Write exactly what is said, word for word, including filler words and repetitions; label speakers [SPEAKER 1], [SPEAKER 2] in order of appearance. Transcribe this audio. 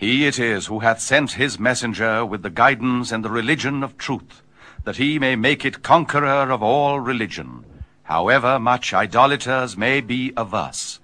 [SPEAKER 1] He it is who hath sent his messenger with the guidance and the religion of truth, that he may make it conqueror of all religion, however much idolaters may be averse.